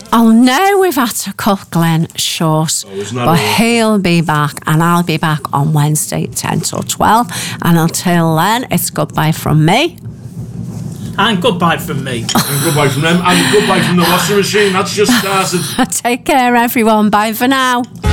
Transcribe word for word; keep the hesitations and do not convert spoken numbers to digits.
Oh no, we've had to cut Glenn short, Oh, isn't that but all? he'll be back, and I'll be back on Wednesday, ten till twelve. And until then, it's goodbye from me. And goodbye from me. And goodbye from them, and goodbye from the washing machine. That's just started. Take care, everyone. Bye for now.